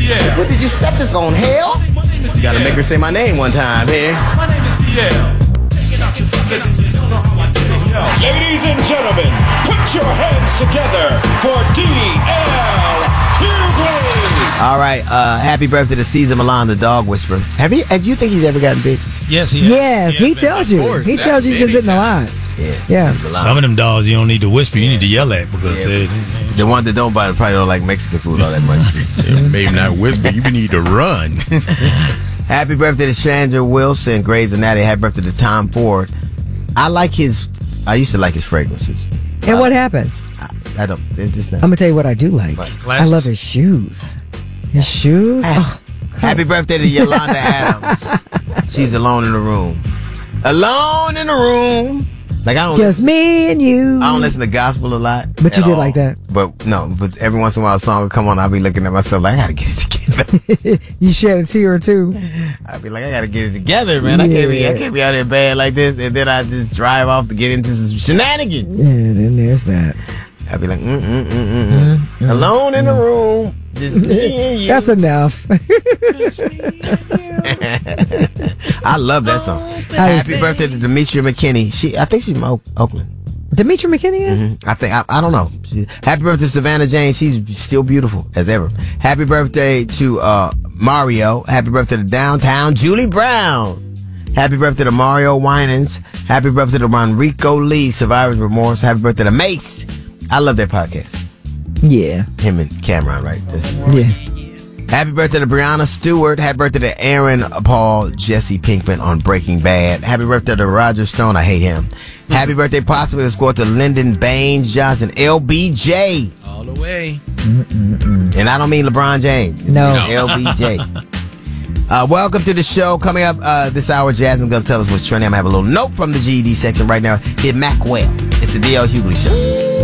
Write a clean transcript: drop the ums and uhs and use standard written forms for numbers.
DL. What did you set this on hell? You gotta make her say my name one time here. My name is DL. Ladies and gentlemen, put your hands together for DL Hughley. All right, happy birthday to Caesar Milan, the dog whisperer. Have you think he's ever gotten bit? Yes, he has. Yes, he tells you. He tells you he's been bitten a lot. Yeah. Some of them dogs you don't need to whisper, you need to yell at because the one that don't bite probably don't like Mexican food all that much. Maybe not whisper. You need to run. Happy birthday to Chandra Wilson, Grey's Anatomy. Happy birthday to Tom Ford. I used to like his fragrances. And what happened? I don't. It's just not. I'm gonna tell you what I do like. I love his shoes. His shoes. Happy birthday to Yolanda Adams. She's alone in the room. Alone in the room. Like I don't. Just me and you. I don't listen to gospel a lot. But you did like that. But no. But every once in a while, a song will come on. I'll be looking at myself like I gotta get it together. You shed a tear or two. I'll be like I gotta get it together, man. I can't be out there bad like this, and then I just drive off to get into some shenanigans. Yeah, then there's that. I'll be like, alone in the room, just me and you. That's enough. I love that song. Happy birthday to Demetria McKinney. I think she's from Oakland. Demetria McKinney is? I don't know. Happy birthday to Savannah Jane. She's still beautiful as ever. Happy birthday to Mario. Happy birthday to Downtown Julie Brown. Happy birthday to Mario Winans. Happy birthday to Ronrico Lee, Survivor's Remorse. Happy birthday to Mace. I love that podcast. Yeah. Him and Cameron, right? Yeah. Happy birthday to Brianna Stewart. Happy birthday to Aaron Paul Jesse Pinkman on Breaking Bad. Happy birthday to Roger Stone. I hate him. Happy birthday possibly to score to Lyndon Baines Johnson. LBJ. All the way. And I don't mean LeBron James. No. LBJ. Welcome to the show. Coming up this hour, Jasmine's going to tell us what's trending. I'm going to have a little note from the GED section right now. Hit Mac Well. It's the DL Hughley Show.